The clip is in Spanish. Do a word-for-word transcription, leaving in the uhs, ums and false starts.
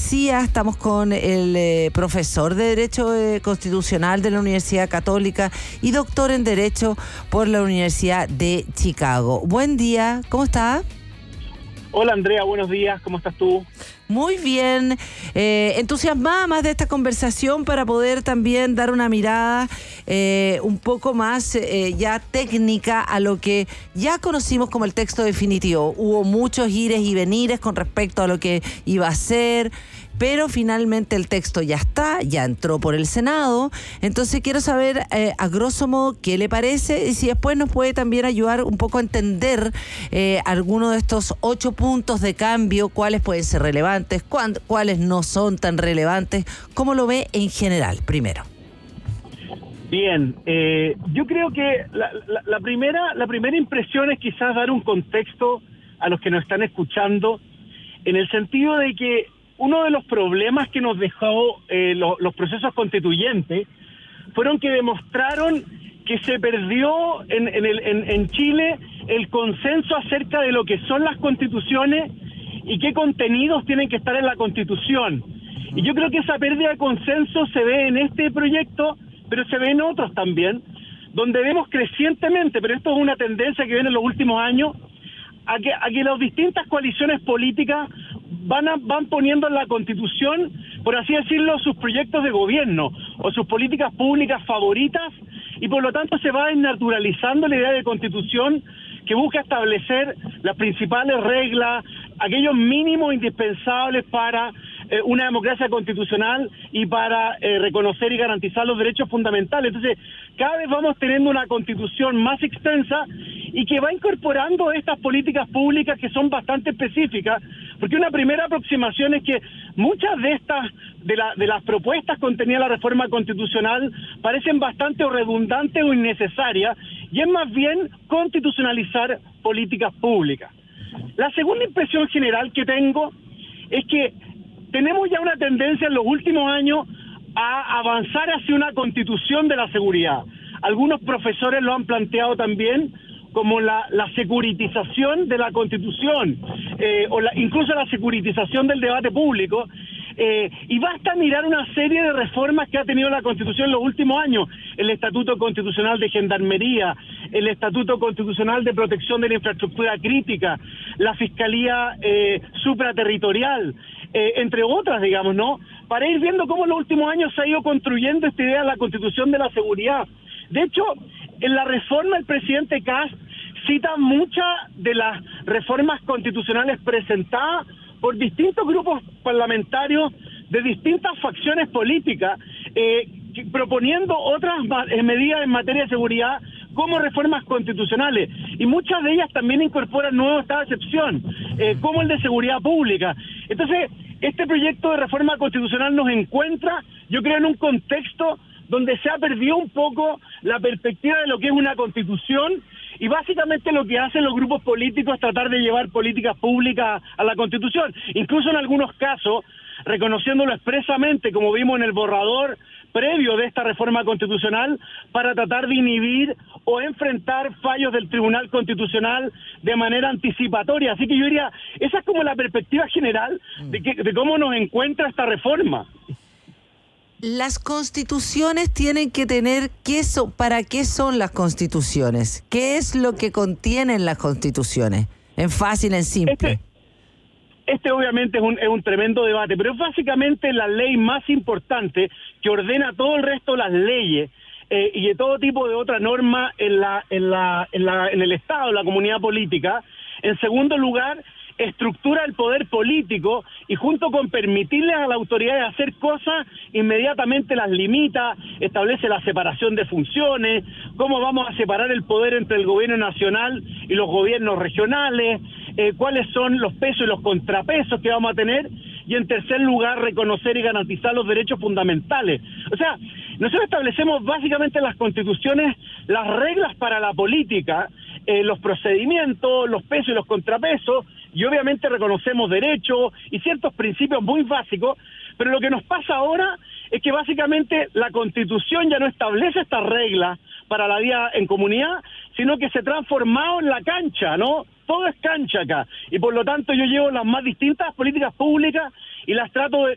decía, estamos con el eh, profesor de Derecho eh, Constitucional de la Universidad Católica y doctor en Derecho por la Universidad de Chicago. Buen día, ¿cómo está? Hola Andrea, buenos días, ¿cómo estás tú? Muy bien, eh, entusiasmada más de esta conversación para poder también dar una mirada eh, un poco más eh, ya técnica a lo que ya conocimos como el texto definitivo. Hubo muchos ires y venires con respecto a lo que iba a ser, pero finalmente el texto ya está, ya entró por el Senado. Entonces quiero saber eh, a grosso modo qué le parece y si después nos puede también ayudar un poco a entender eh, algunos de estos ocho puntos de cambio, cuáles pueden ser relevantes, cuánd- cuáles no son tan relevantes, cómo lo ve en general, primero. Bien, eh, yo creo que la, la, la primera la primera impresión es quizás dar un contexto a los que nos están escuchando, en el sentido de que uno de los problemas que nos dejó eh, lo, los procesos constituyentes fueron que demostraron que se perdió en, en, el, en, en Chile el consenso acerca de lo que son las constituciones y qué contenidos tienen que estar en la Constitución. Y yo creo que esa pérdida de consenso se ve en este proyecto, pero se ve en otros también, donde vemos crecientemente, pero esto es una tendencia que viene en los últimos años, a que, a que las distintas coaliciones políticas van, a, van poniendo en la Constitución, por así decirlo, sus proyectos de gobierno o sus políticas públicas favoritas, y por lo tanto se va desnaturalizando la idea de Constitución que busca establecer las principales reglas, aquellos mínimos indispensables para eh, una democracia constitucional y para eh, reconocer y garantizar los derechos fundamentales. Entonces, cada vez vamos teniendo una Constitución más extensa y que va incorporando estas políticas públicas que son bastante específicas, porque una primera aproximación es que muchas de estas, de, la, de las propuestas contenidas en la reforma constitucional parecen bastante o redundantes o innecesarias, y es más bien constitucionalizar políticas públicas. La segunda impresión general que tengo es que tenemos ya una tendencia en los últimos años a avanzar hacia una constitución de la seguridad. Algunos profesores lo han planteado también como la, la securitización de la Constitución, eh, o la, incluso la securitización del debate público, eh, y basta mirar una serie de reformas que ha tenido la Constitución en los últimos años: el Estatuto Constitucional de Gendarmería, el Estatuto Constitucional de Protección de la Infraestructura Crítica, la Fiscalía eh, Supraterritorial, eh, entre otras, digamos, ¿no? Para ir viendo cómo en los últimos años se ha ido construyendo esta idea de la Constitución de la seguridad. De hecho, en la reforma el presidente Kast cita muchas de las reformas constitucionales presentadas por distintos grupos parlamentarios de distintas facciones políticas, eh, que, proponiendo otras eh, medidas en materia de seguridad como reformas constitucionales, y muchas de ellas también incorporan nuevos estados de excepción, eh, como el de seguridad pública. Entonces, este proyecto de reforma constitucional nos encuentra, yo creo, en un contexto donde se ha perdido un poco la perspectiva de lo que es una constitución, y básicamente lo que hacen los grupos políticos es tratar de llevar políticas públicas a la Constitución, incluso en algunos casos reconociéndolo expresamente, como vimos en el borrador previo de esta reforma constitucional, para tratar de inhibir o enfrentar fallos del Tribunal Constitucional de manera anticipatoria. Así que yo diría, esa es como la perspectiva general de, que, de cómo nos encuentra esta reforma. Las constituciones tienen que tener, ¿qué son, ¿para qué son las constituciones? ¿Qué es lo que contienen las constituciones? En fácil, en simple. Este, este obviamente es un, es un tremendo debate, pero es básicamente la ley más importante que ordena todo el resto de las leyes eh, y de todo tipo de otra norma en, la, en, la, en, la, en el Estado, en la comunidad política. En segundo lugar, estructura el poder político, y junto con permitirle a la autoridad de hacer cosas, inmediatamente las limita, establece la separación de funciones, cómo vamos a separar el poder entre el gobierno nacional y los gobiernos regionales, eh, cuáles son los pesos y los contrapesos que vamos a tener, y en tercer lugar, reconocer y garantizar los derechos fundamentales. O sea, nosotros establecemos básicamente en las constituciones las reglas para la política, eh, los procedimientos, los pesos y los contrapesos, y obviamente reconocemos derechos y ciertos principios muy básicos, pero lo que nos pasa ahora es que básicamente la Constitución ya no establece estas reglas para la vida en comunidad, sino que se ha transformado en la cancha, ¿no? Todo es cancha acá, y por lo tanto yo llevo las más distintas políticas públicas y las trato de